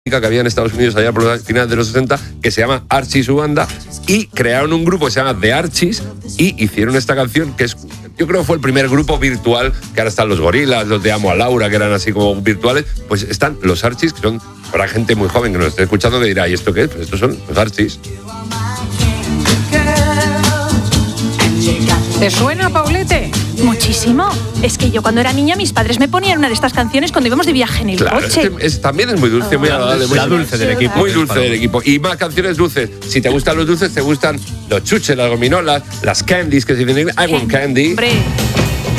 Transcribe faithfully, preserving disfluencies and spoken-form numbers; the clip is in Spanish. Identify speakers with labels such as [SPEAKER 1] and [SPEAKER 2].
[SPEAKER 1] que había en Estados Unidos allá por los finales de los sesenta, que se llama Archie y su banda, y crearon un grupo que se llama The Archies y hicieron esta canción que es, yo creo que fue el primer grupo virtual, que ahora están los Gorilas, los de Amo a Laura, que eran así como virtuales, pues están los Archies, que son para gente muy joven que nos esté escuchando, que dirá, ¿y esto qué es? Pues estos son los Archies.
[SPEAKER 2] ¿Te suena, Paulete?
[SPEAKER 3] Muchísimo. Es que yo cuando era niña mis padres me ponían una de estas canciones cuando íbamos de viaje en el
[SPEAKER 1] claro,
[SPEAKER 3] coche.
[SPEAKER 1] Es que es, también es muy dulce, muy agradable. Muy
[SPEAKER 4] la dulce del equipo.
[SPEAKER 1] Muy dulce del equipo. Y más canciones dulces. Si te gustan los dulces, te gustan los chuches, las gominolas, las candies, que se dicen I want candy.
[SPEAKER 3] Hombre.